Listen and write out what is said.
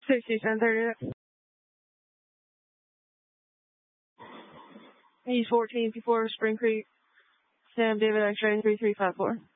6730. East 1454, Spring Creek. Sam David X-ray 3354.